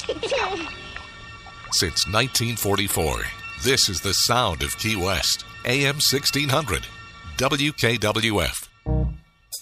Since 1944, this is the sound of Key West. AM 1600. WKWF.